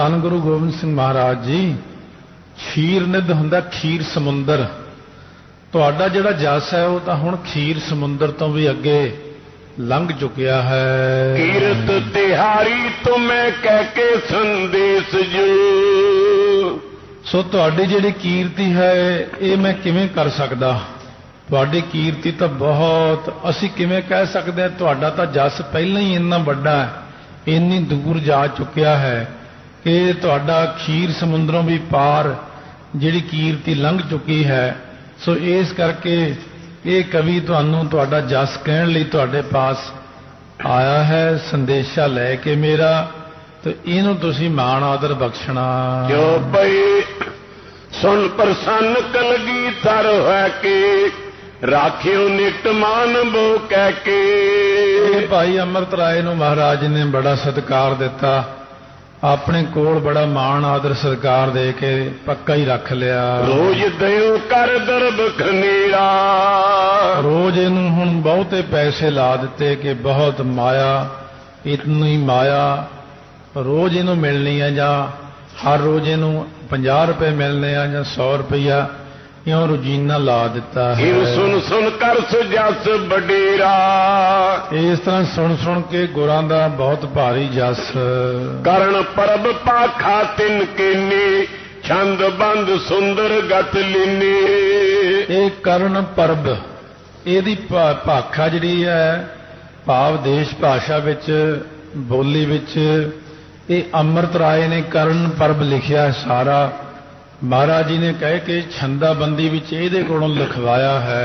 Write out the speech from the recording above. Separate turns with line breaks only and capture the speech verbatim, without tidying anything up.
ਧੰਨ ਗੁਰੂ ਗੋਬਿੰਦ ਸਿੰਘ ਮਹਾਰਾਜ ਜੀ ਖੀਰ ਨਿਧ ਹੁੰਦਾ ਖੀਰ ਸਮੁੰਦਰ। ਤੁਹਾਡਾ ਜਿਹੜਾ ਜਸ ਹੈ ਉਹ ਤਾਂ ਹੁਣ ਖੀਰ ਸਮੁੰਦਰ ਤੋਂ ਵੀ ਅੱਗੇ ਲੰਘ ਚੁੱਕਿਆ ਹੈ।
ਕੀਰਤ ਤਿਹਾਰੀ ਤੁਮੇ ਕਹਿ ਕੇ ਸੰਦੇਸ਼ ਜੋ।
ਸੋ ਤੁਹਾਡੀ ਜਿਹੜੀ ਕੀਰਤੀ ਹੈ ਇਹ ਮੈਂ ਕਿਵੇਂ ਕਰ ਸਕਦਾ? ਤੁਹਾਡੀ ਕੀਰਤੀ ਤਾਂ ਬਹੁਤ, ਅਸੀਂ ਕਿਵੇਂ ਕਹਿ ਸਕਦੇ ਹਾਂ? ਤੁਹਾਡਾ ਤਾਂ ਜਸ ਪਹਿਲਾਂ ਹੀ ਇੰਨਾ ਵੱਡਾ ਹੈ, ਇੰਨੀ ਦੂਰ ਜਾ ਚੁੱਕਿਆ ਹੈ ਕਿ ਤੁਹਾਡਾ ਖੀਰ ਸਮੁੰਦਰੋਂ ਵੀ ਪਾਰ ਜਿਹੜੀ ਕੀਰਤੀ ਲੰਘ ਚੁੱਕੀ ਹੈ। ਸੋ ਇਸ ਕਰਕੇ ਇਹ ਕਵੀ ਤੁਹਾਨੂੰ ਤੁਹਾਡਾ ਜਸ ਕਹਿਣ ਲਈ ਤੁਹਾਡੇ ਪਾਸ ਆਇਆ ਹੈ ਸੰਦੇਸ਼ਾ ਲੈ ਕੇ ਮੇਰਾ, ਤੇ ਇਹਨੂੰ ਤੁਸੀਂ ਮਾਣ ਆਦਰ ਬਖਸ਼ਣਾ।
ਜੋ ਪਈ ਸੁਣ ਪ੍ਰਸੰਨ ਕਲਗੀ ਤਰ ਹੋਇ ਕੇ ਰਾਖਿਓ ਨਿਤ ਮਾਨ ਬੋ ਕਹਿ ਕੇ।
ਇਹ ਭਾਈ ਅੰਮ੍ਰਿਤ ਰਾਏ ਨੂੰ ਮਹਾਰਾਜ ਨੇ ਬੜਾ ਸਤਿਕਾਰ ਦਿੱਤਾ, ਆਪਣੇ ਕੋਲ ਬੜਾ ਮਾਣ ਆਦਰ ਸਤਿਕਾਰ ਦੇ ਕੇ ਪੱਕਾ ਹੀ ਰੱਖ ਲਿਆ।
ਰੋਜ਼ ਦਿਓ ਕਰ ਦਰਬ ਖਨੀਰਾ।
ਰੋਜ਼ ਇਹਨੂੰ ਹੁਣ ਬਹੁਤੇ ਪੈਸੇ ਲਾ ਦਿੱਤੇ ਕਿ ਬਹੁਤ ਮਾਇਆ, ਇਤਨੀ ਮਾਇਆ ਰੋਜ਼ ਇਹਨੂੰ ਮਿਲਣੀ ਹੈ, ਜਾਂ ਹਰ ਰੋਜ਼ ਇਹਨੂੰ ਪੰਜਾਹ ਰੁਪਏ ਮਿਲਣੇ ਆ ਜਾਂ ਸੌ ਰੁਪਈਆ, ਇਉਂ ਰੋਜ਼ੀਨਾ ਲਾ ਦਿੱਤਾ ਹੈ।
ਇਹ ਸੁਣ ਸੁਣ ਕਰ ਸੁਜਸ ਬਡੇਰਾ।
ਇਸ ਤਰ੍ਹਾਂ ਸੁਣ ਸੁਣ ਕੇ ਗੁਰਾਂ ਦਾ ਬਹੁਤ ਭਾਰੀ ਜਸ।
ਕਰਨ ਪਰਬ ਪਾਖਾ ਤਿਨ ਕੀਨੀ ਛੰਦ ਬੰਦ ਸੁੰਦਰ ਗਤ ਲੀਨੀ।
ਇਹ ਕਰਨ ਪਰਬ ਇਹਦੀ ਭਾਖਾ ਜਿਹੜੀ ਹੈ, ਭਾਵ ਦੇਸ਼ ਭਾਸ਼ਾ ਵਿੱਚ ਬੋਲੀ ਵਿੱਚ, ਇਹ ਅੰਮ੍ਰਿਤ ਰਾਏ ਨੇ ਕਰਨ ਪਰਬ ਲਿਖਿਆ ਸਾਰਾ। ਮਹਾਰਾਜ ਜੀ ਨੇ ਕਹਿ ਕੇ ਛੰਦਾਬੰਦੀ ਵਿੱਚ ਇਹਦੇ ਕੋਲੋਂ ਲਿਖਵਾਇਆ ਹੈ।